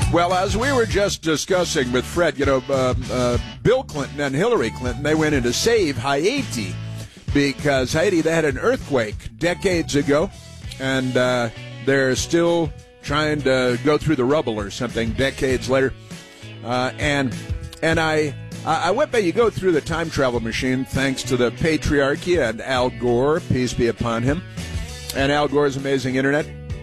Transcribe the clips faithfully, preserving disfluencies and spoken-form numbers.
Well, as we were just discussing with Fred, you know, uh, uh, Bill Clinton and Hillary Clinton, they went in to save Haiti because Haiti, they had an earthquake decades ago, and uh, they're still trying to go through the rubble or something decades later. Uh, and and I I went by, you go through the time travel machine thanks to the patriarchy and Al Gore, peace be upon him, and Al Gore's amazing internet.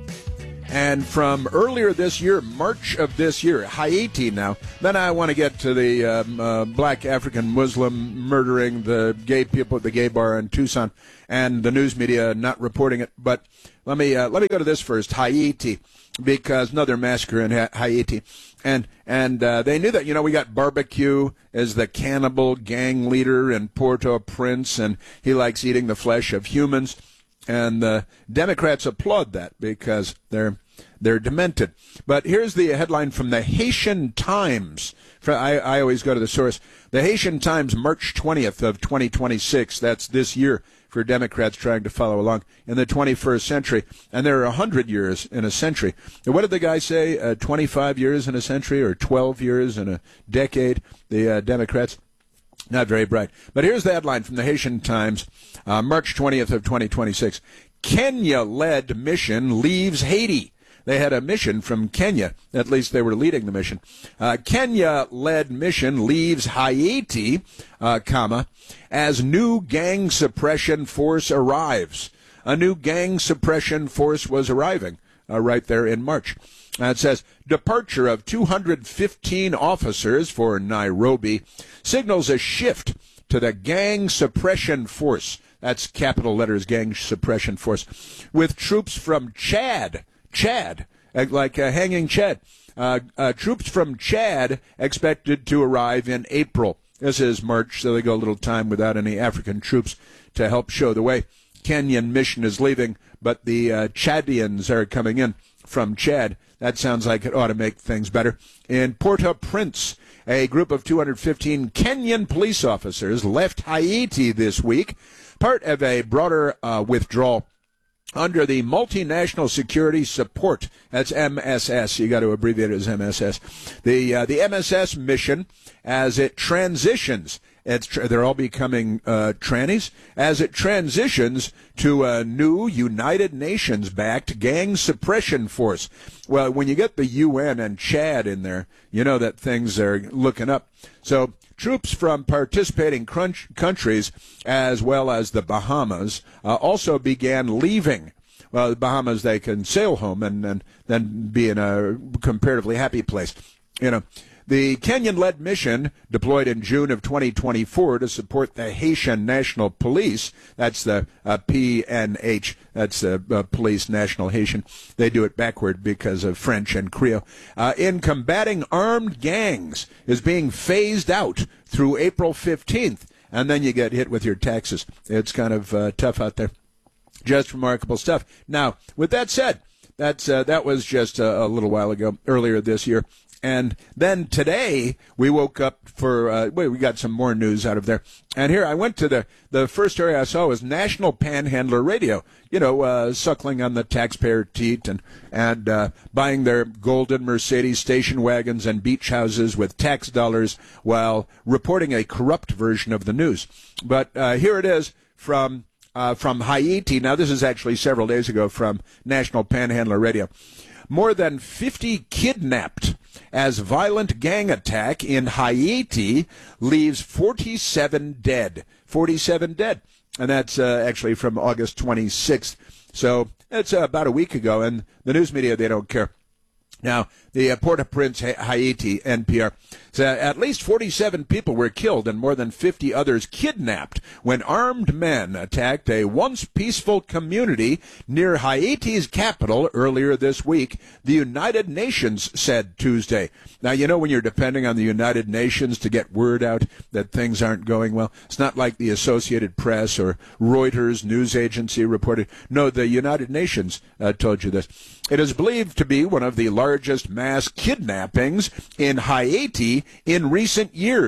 And from earlier this year, March of this year, Haiti now. Then I want to get to the um, uh, black African Muslim murdering the gay people at the gay bar in Tucson, and the news media not reporting it. But let me uh, let me go to this first, Haiti, because another massacre in ha- Haiti, and and uh, they knew that. You know, we got Barbecue as the cannibal gang leader in Port-au-Prince, and he likes eating the flesh of humans. And the Democrats applaud that because they're they're demented. But here's the headline from the Haitian Times. I, I always go to the source. The Haitian Times, March twentieth of twenty twenty-six. That's this year for Democrats trying to follow along in the twenty-first century. And there are one hundred years in a century. And what did the guy say? Uh, twenty-five years in a century or twelve years in a decade? The uh, Democrats. Not very bright. But here's the headline from the Haitian Times, uh, March twentieth of twenty twenty-six. Kenya-led mission leaves Haiti. They had a mission from Kenya. At least they were leading the mission. Uh, Kenya-led mission leaves Haiti, uh, comma, as new gang suppression force arrives. A new gang suppression force was arriving uh, right there in March. Uh, it says, departure of two hundred fifteen officers for Nairobi signals a shift to the gang suppression force. That's capital letters, gang suppression force, with troops from Chad, Chad, like uh, hanging Chad. Uh, uh, troops from Chad expected to arrive in April. This is March, so they go a little time without any African troops to help show the way. Kenyan mission is leaving, but the uh, Chadians are coming in from Chad. That sounds like it ought to make things better. In Port-au-Prince, a group of two hundred fifteen Kenyan police officers left Haiti this week, part of a broader uh, withdrawal under the Multinational Security Support. That's M S S. You got to abbreviate it as M S S. The uh, the M S S mission, as it transitions, it's tr- they're all becoming uh, trannies, as it transitions to a new United Nations-backed gang suppression force. Well, when you get the U N and Chad in there, you know that things are looking up. So troops from participating crunch countries, as well as the Bahamas, uh, also began leaving. Well, the Bahamas, they can sail home and, and then be in a comparatively happy place. You know, the Kenyan-led mission deployed in June of twenty twenty-four to support the Haitian National Police. That's the uh, P N H. That's the uh, Police National Haitian. They do it backward because of French and Creole. Uh, in combating armed gangs is being phased out through April fifteenth. And then you get hit with your taxes. It's kind of uh, tough out there. Just remarkable stuff. Now, with that said, that's uh, that was just a, a little while ago, earlier this year. And then today we woke up for, uh, wait, we got some more news out of there. And here I went to the, the first story I saw was National Panhandler Radio, you know, uh, suckling on the taxpayer teat and, and, uh, buying their golden Mercedes station wagons and beach houses with tax dollars while reporting a corrupt version of the news. But, uh, here it is from, uh, from Haiti. Now, this is actually several days ago from National Panhandler Radio. More than fifty kidnapped as violent gang attack in Haiti leaves forty-seven dead. forty-seven dead. And that's uh, actually from August twenty-sixth. So it's uh, about a week ago, and the news media, they don't care. Now, the uh, Port-au-Prince, Haiti, N P R, said at least forty-seven people were killed and more than fifty others kidnapped when armed men attacked a once peaceful community near Haiti's capital earlier this week, the United Nations said Tuesday. Now, you know when you're depending on the United Nations to get word out that things aren't going well? It's not like the Associated Press or Reuters news agency reported. No, the United Nations uh, told you this. It is believed to be one of the largest mass kidnappings in Haiti in recent years.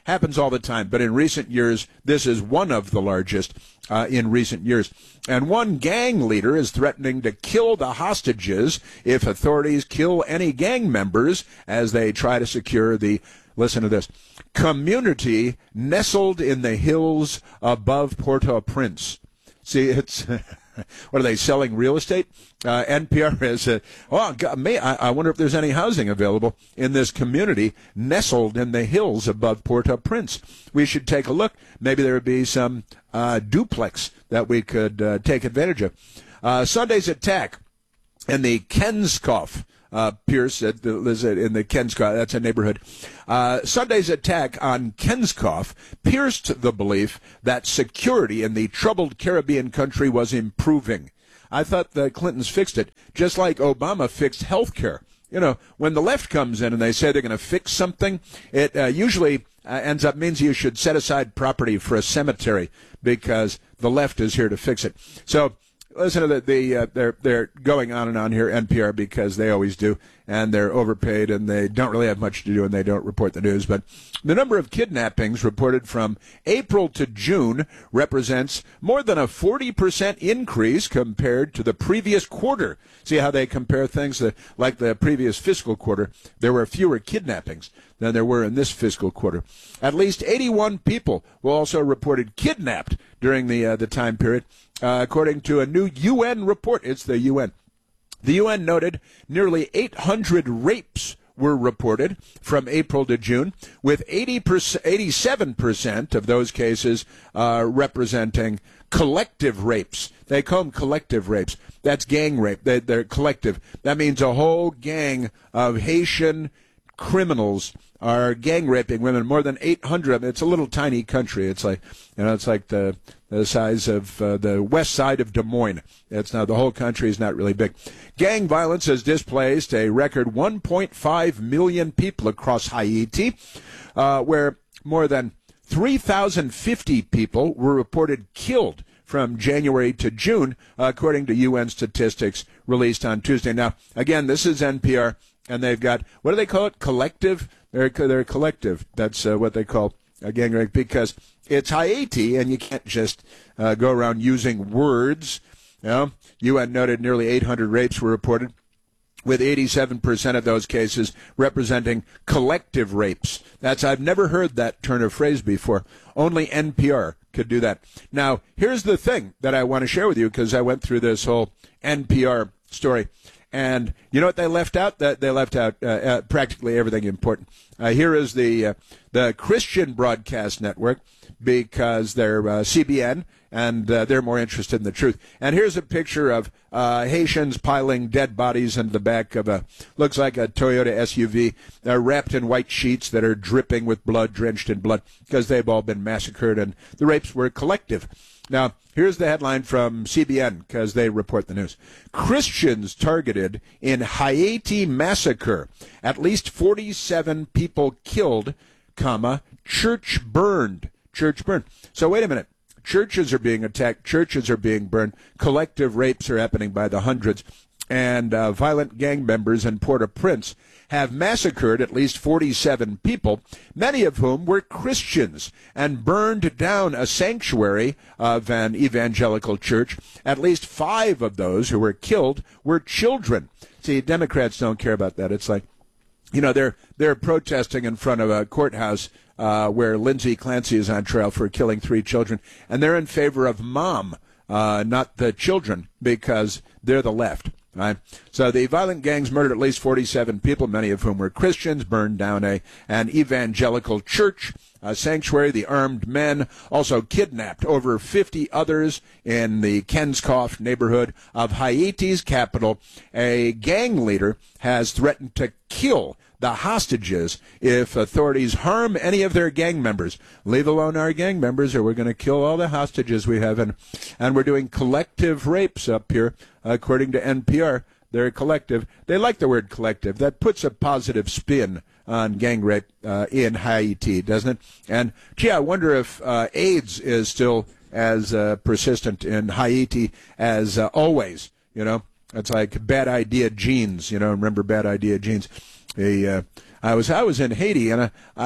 Happens all the time, but in recent years, this is one of the largest uh, in recent years. And one gang leader is threatening to kill the hostages if authorities kill any gang members as they try to secure the, listen to this, community nestled in the hills above Port-au-Prince. See, it's... What are they selling? Real estate? Uh, N P R is, uh, oh, God, may, I, I wonder if there's any housing available in this community nestled in the hills above Port-au-Prince. We should take a look. Maybe there would be some uh, duplex that we could uh, take advantage of. Uh, Sunday's attack in the Kenskoff. Uh, Pierce at the, in the Kenskoff, that's a neighborhood. Uh, Sunday's attack on Kenskoff pierced the belief that security in the troubled Caribbean country was improving. I thought the Clintons fixed it, just like Obama fixed health care. You know, when the left comes in and they say they're going to fix something, it uh, usually uh, ends up means you should set aside property for a cemetery because the left is here to fix it. So, listen to the, the uh, they're they're going on and on here, N P R, because they always do, and they're overpaid and they don't really have much to do and they don't report the news. But the number of kidnappings reported from April to June represents more than a forty percent increase compared to the previous quarter. See how they compare things? The, like the previous fiscal quarter, there were fewer kidnappings than there were in this fiscal quarter. At least eighty-one people were also reported kidnapped during the uh, the time period. Uh, according to a new U N report, it's the U N. The U N noted nearly eight hundred rapes were reported from April to June, with eighty percent, eighty-seven percent of those cases uh, representing collective rapes. They call them collective rapes. That's gang rape. They, they're collective. That means a whole gang of Haitian criminals are gang raping women. More than eight hundred of them. It's a little tiny country. It's like, you know, it's like the the size of uh, the west side of Des Moines. It's now the whole country is not really big. Gang violence has displaced a record one point five million people across Haiti, uh, where more than three thousand fifty people were reported killed from January to June, uh, according to U N statistics released on Tuesday. Now, again, this is N P R, and they've got, what do they call it? Collective? They're, they're collective. That's uh, what they call a gang rape, because it's Haiti, and you can't just uh, go around using words. You know, U N noted nearly eight hundred rapes were reported, with eighty-seven percent of those cases representing collective rapes. That's, I've never heard that turn of phrase before. Only N P R could do that. Now, here's the thing that I want to share with you, because I went through this whole N P R story. And you know what they left out? That they left out uh, uh, practically everything important. Uh, here is the uh, the Christian Broadcast Network, because they're uh, C B N, and uh, they're more interested in the truth. And here's a picture of uh, Haitians piling dead bodies into the back of a, looks like a Toyota S U V, uh, wrapped in white sheets that are dripping with blood, drenched in blood, because they've all been massacred, and the rapes were collective. Now, here's the headline from C B N, because they report the news. Christians targeted in Haiti massacre. At least forty-seven people killed, comma, church burned. Church burned. So wait a minute. Churches are being attacked. Churches are being burned. Collective rapes are happening by the hundreds. And uh, violent gang members in Port-au-Prince have massacred at least forty-seven people, many of whom were Christians, and burned down a sanctuary of an evangelical church. At least five of those who were killed were children. See, Democrats don't care about that. It's like, you know, they're they're protesting in front of a courthouse uh, where Lindsay Clancy is on trial for killing three children, and they're in favor of mom, uh, not the children, because they're the left. Right. So the violent gangs murdered at least forty-seven people, many of whom were Christians, burned down a an evangelical church, a sanctuary. The armed men also kidnapped over fifty others in the Kenskoff neighborhood of Haiti's capital. A gang leader has threatened to kill the hostages if authorities harm any of their gang members. Leave alone our gang members, or we're going to kill all the hostages we have. And, and we're doing collective rapes up here, according to N P R. They're collective. They like the word collective. That puts a positive spin on gang rape uh, in Haiti, doesn't it? And, gee, I wonder if uh, AIDS is still as uh, persistent in Haiti as uh, always, you know. It's like Bad Idea Jeans, you know, remember Bad Idea Jeans? The, uh, I was I was in Haiti, and I, I'd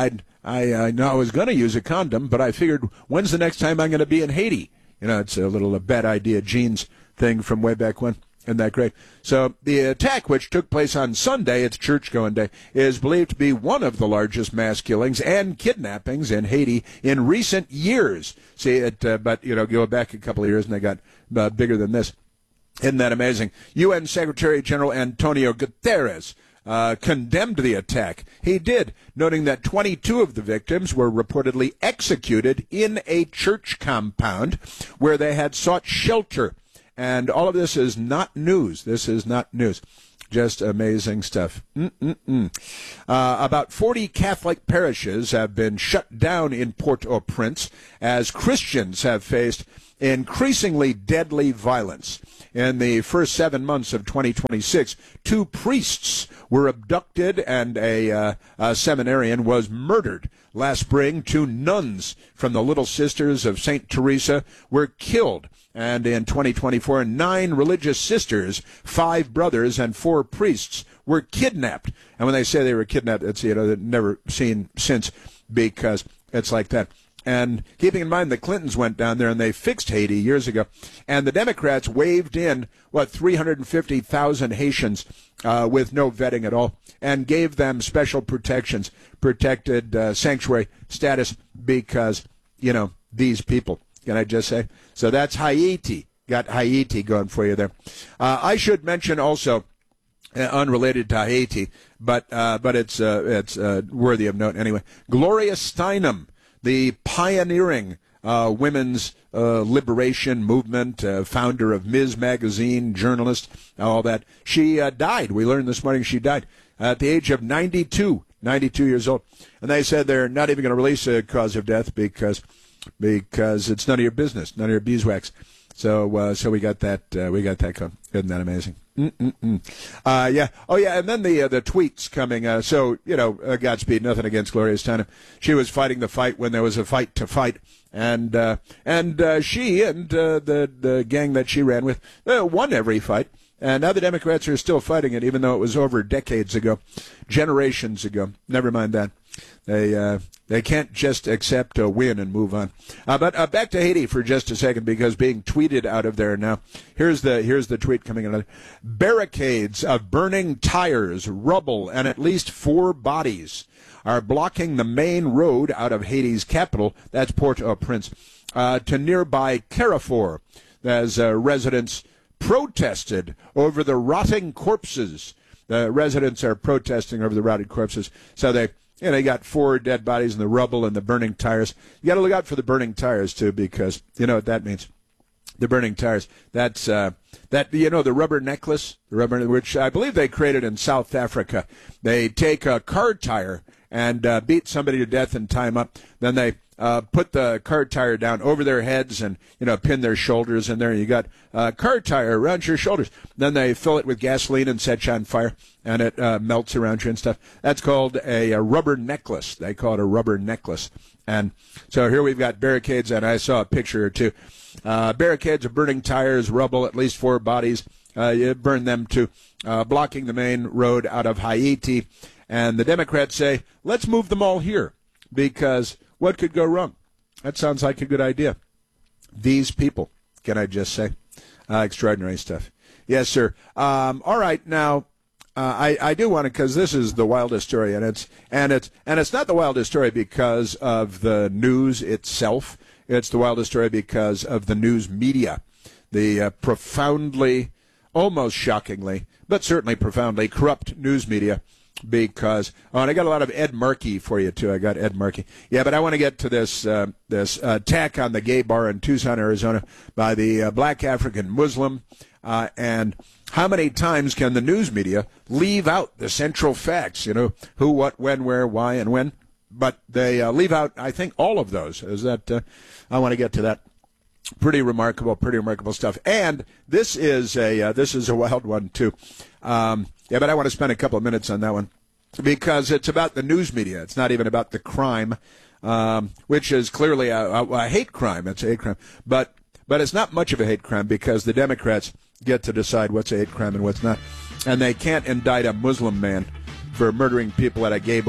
I uh, know I was going to use a condom, but I figured, when's the next time I'm going to be in Haiti? You know, it's a little a bad idea genes thing from way back when. Isn't that great? So the attack, which took place on Sunday, it's church-going day, is believed to be one of the largest mass killings and kidnappings in Haiti in recent years. See, it, uh, but, you know, go back a couple of years and they got uh, bigger than this. Isn't that amazing? U N Secretary General Antonio Guterres uh, condemned the attack. He did, noting that twenty-two of the victims were reportedly executed in a church compound where they had sought shelter. And all of this is not news. This is not news. Just amazing stuff. Mm-mm-mm. Uh, about forty Catholic parishes have been shut down in Port-au-Prince as Christians have faced increasingly deadly violence. In the first seven months of twenty twenty-six, two priests were abducted and a, uh, a seminarian was murdered. Last spring, two nuns from the Little Sisters of Saint Teresa were killed. And in twenty twenty-four, nine religious sisters, five brothers, and four priests were kidnapped. And when they say they were kidnapped, it's, you know, never seen since, because it's like that. And keeping in mind the Clintons went down there and they fixed Haiti years ago, and the Democrats waved in, what, three hundred fifty thousand Haitians uh, with no vetting at all, and gave them special protections, protected uh, sanctuary status because, you know, these people. Can I just say? So that's Haiti. Got Haiti going for you there. Uh, I should mention also, uh, unrelated to Haiti, but uh, but it's uh, it's uh, worthy of note anyway. Gloria Steinem, the pioneering uh, women's uh, liberation movement, uh, founder of Miz Magazine, journalist, all that. She uh, died. We learned this morning she died at the age of ninety-two, ninety-two years old. And they said they're not even going to release a cause of death because because it's none of your business, none of your beeswax. So uh, so we got that uh, we got that going. Isn't that amazing? Mm-mm-mm. Uh, yeah. Oh, yeah. And then the uh, the tweets coming. Uh, so, you know, uh, Godspeed, nothing against Gloria Steinem. She was fighting the fight when there was a fight to fight. And uh, and uh, she and uh, the, the gang that she ran with uh, won every fight. And now the Democrats are still fighting it, even though it was over decades ago, generations ago. Never mind that. They uh, they can't just accept a win and move on. Uh, but uh, back to Haiti for just a second, because being tweeted out of there now. Here's the here's the tweet coming in. Barricades of burning tires, rubble, and at least four bodies are blocking the main road out of Haiti's capital, that's Port-au-Prince, uh, to nearby Carrefour, as uh, residents protested over the rotting corpses. The residents are protesting over the rotted corpses. So they, you know, they got four dead bodies in the rubble and the burning tires. You got to look out for the burning tires, too, because you know what that means. The burning tires. That's, uh, that, you know, the rubber necklace, the rubber, which I believe they created in South Africa. They take a car tire and uh, beat somebody to death and tie them up. Then they uh, put the car tire down over their heads and, you know, pin their shoulders in there. You got a car tire around your shoulders. Then they fill it with gasoline and set you on fire, and it uh, melts around you and stuff. That's called a, a rubber necklace. They call it a rubber necklace. And so here we've got barricades, and I saw a picture or two. Uh, barricades of burning tires, rubble, at least four bodies. Uh, you burn them too, uh, blocking the main road out of Haiti. And the Democrats say, let's move them all here, because what could go wrong? That sounds like a good idea. These people, can I just say? Uh, extraordinary stuff. Yes, sir. Um, all right, now, uh, I, I do want to, because this is the wildest story, and it's and it's and it's not the wildest story because of the news itself. It's the wildest story because of the news media, the uh, profoundly, almost shockingly, but certainly profoundly corrupt news media. Because, oh, and I got a lot of Ed Markey for you, too. I got Ed Markey. Yeah, but I want to get to this uh, this uh, attack on the gay bar in Tucson, Arizona by the uh, black African Muslim. Uh, and how many times can the news media leave out the central facts, you know, who, what, when, where, why, and when? But they uh, leave out, I think, all of those. Is that, uh, I want to get to that. Pretty remarkable, pretty remarkable stuff. And this is a uh, this is a wild one, too. Um, yeah, but I want to spend a couple of minutes on that one because it's about the news media. It's not even about the crime, um, which is clearly a, a, a hate crime. It's a hate crime. But but it's not much of a hate crime because the Democrats get to decide what's a hate crime and what's not. And they can't indict a Muslim man for murdering people at a gay bar.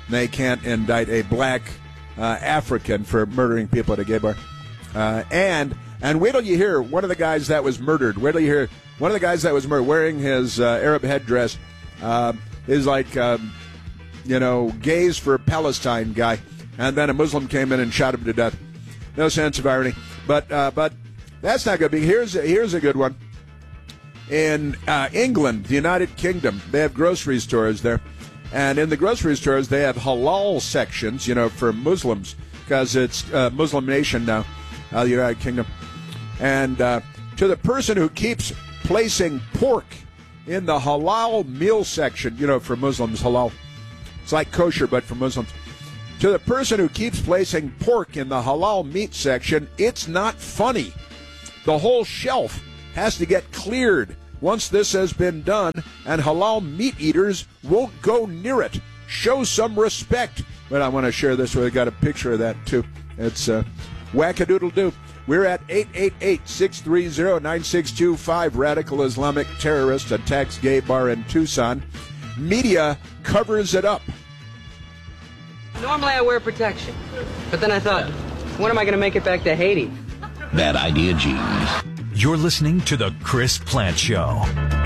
They can't indict a black uh, African for murdering people at a gay bar. Uh, and and wait till you hear one of the guys that was murdered. Wait till you hear one of the guys that was murdered wearing his uh, Arab headdress uh, is like, um, you know, gays for Palestine guy. And then a Muslim came in and shot him to death. No sense of irony. But uh, but that's not good. Here's a, here's a good one. In uh, England, the United Kingdom, they have grocery stores there. And in the grocery stores, they have halal sections, you know, for Muslims, because it's a Muslim nation now, uh, the United Kingdom. And uh, to the person who keeps placing pork in the halal meal section, you know, for Muslims, halal. It's like kosher, but for Muslims. To the person who keeps placing pork in the halal meat section, it's not funny. The whole shelf has to get cleared once this has been done, and halal meat eaters won't go near it. Show some respect. But I want to share this with you. I got a picture of that, too. It's uh, wackadoodle-doo. We're at eight eight eight, six three zero, nine six two five. Radical Islamic terrorist attacks gay bar in Tucson. Media covers it up. Normally I wear protection, but then I thought, when am I going to make it back to Haiti? Bad idea, Gene. You're listening to The Chris Plant Show.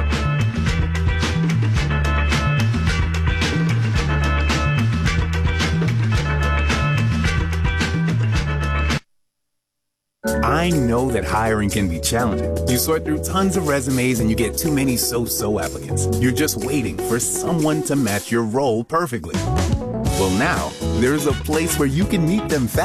I know that hiring can be challenging. You sort through tons of resumes and you get too many so-so applicants. You're just waiting for someone to match your role perfectly. Well, now, there's a place where you can meet them fast.